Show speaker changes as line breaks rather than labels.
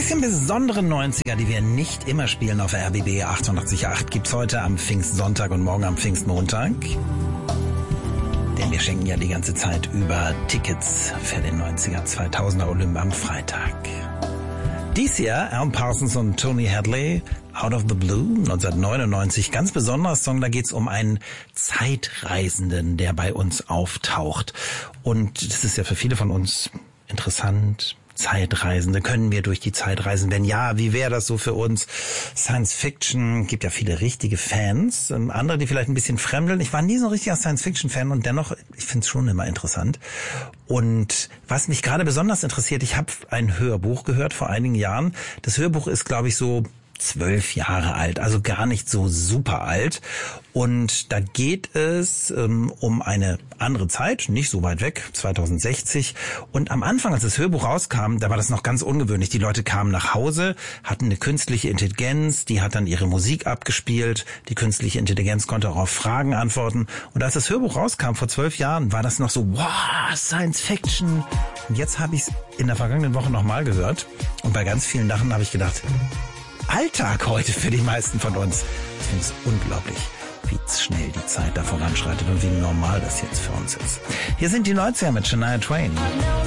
bisschen besondere 90er, die wir nicht immer spielen auf RBB 88.8, gibt's heute am Pfingstsonntag und morgen am Pfingstmontag. Denn wir schenken ja die ganze Zeit über Tickets für den 90er 2000er Olymp am Freitag. Dies Jahr Alan Parsons und Tony Hadley, Out of the Blue, 1999. Ganz besonderer Song, da geht's um einen Zeitreisenden, der bei uns auftaucht. Und das ist ja für viele von uns interessant. Zeitreisende, können wir durch die Zeit reisen? Wenn ja, wie wäre das so für uns? Science Fiction, gibt ja viele richtige Fans, andere, die vielleicht ein bisschen fremdeln. Ich war nie so ein richtiger Science Fiction Fan und dennoch, ich finde es schon immer interessant. Und was mich gerade besonders interessiert, ich habe ein Hörbuch gehört vor einigen Jahren. Das Hörbuch ist, glaube ich, so 12 Jahre alt, also gar nicht so super alt. Und da geht es um eine andere Zeit, nicht so weit weg, 2060. Und am Anfang, als das Hörbuch rauskam, da war das noch ganz ungewöhnlich. Die Leute kamen nach Hause, hatten eine künstliche Intelligenz, die hat dann ihre Musik abgespielt. Die künstliche Intelligenz konnte auch auf Fragen antworten. Und als das Hörbuch rauskam vor 12 Jahren, war das noch so, wow, Science Fiction. Und jetzt habe ich es in der vergangenen Woche nochmal gehört. Und bei ganz vielen Sachen habe ich gedacht, Alltag heute für die meisten von uns. Ich finde es unglaublich, wie schnell die Zeit da voranschreitet und wie normal das jetzt für uns ist. Hier sind die 90er mit Shania Twain.